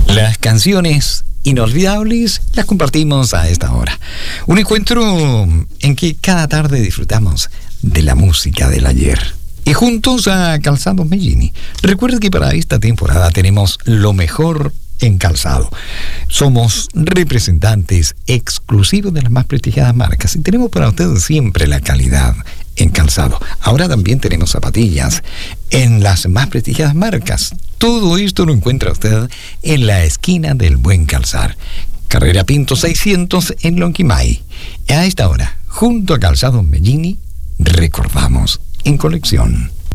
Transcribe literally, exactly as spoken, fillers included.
Las canciones inolvidables las compartimos a esta hora. Un encuentro en que cada tarde disfrutamos de la música del ayer. Y juntos a Calzados Mellini. Recuerde que para esta temporada tenemos lo mejor en calzado. Somos representantes exclusivos de las más prestigiadas marcas y tenemos para ustedes siempre la calidad en calzado. Ahora también tenemos zapatillas en las más prestigiadas marcas. Todo esto lo encuentra usted en la esquina del Buen Calzar. Carrera Pinto seiscientos en Lonquimay. A esta hora, junto a Calzados Mellini, recordamos en colección.